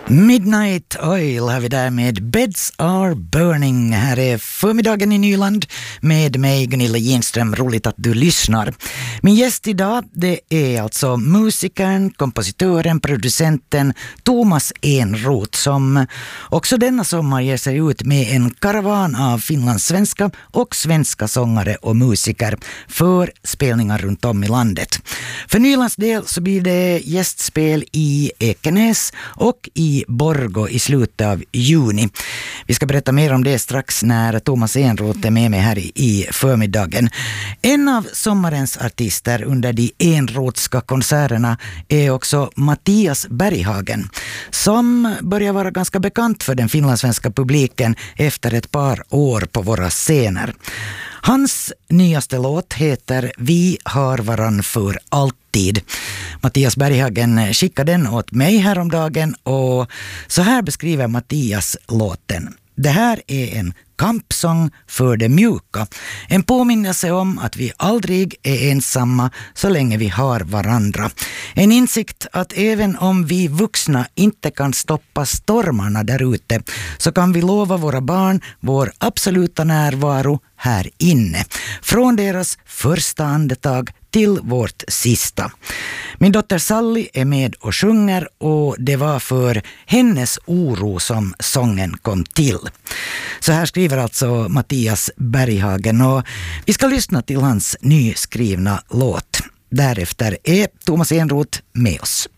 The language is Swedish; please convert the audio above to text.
Midnight Oil har vi där med Beds Are Burning. Här är förmiddagen i Nyland med mig Gunilla Ginström. Roligt att du lyssnar. Min gäst idag, det är alltså musikern, kompositören, producenten Thomas Enroth, som också denna sommar ger sig ut med en karavan av finlandssvenska och svenska sångare och musiker för spelningar runt om i landet. För Nylands del så blir det gästspel i Ekenäs och i Borgå i slutet av juni. Vi ska berätta mer om det strax när Thomas Enroth är med mig här i förmiddagen. En av sommarens artister under de Enrothska konserterna är också Mattias Berghagen, som börjar vara ganska bekant för den finlandssvenska publiken efter ett par år på våra scener. Hans nyaste låt heter Vi har varann för alltid. Mattias Berghagen skickade den åt mig häromdagen och så här beskriver Mattias låten. Det här är en kampsång för det mjuka. En påminnelse om att vi aldrig är ensamma så länge vi har varandra. En insikt att även om vi vuxna inte kan stoppa stormarna där ute så kan vi lova våra barn vår absoluta närvaro här inne. Från deras första andetag till vårt sista. Min dotter Sally är med och sjunger och det var för hennes oro som sången kom till. Så här skriver alltså Mattias Berghagen och vi ska lyssna till hans nyskrivna låt. Därefter är Thomas Enroth med oss.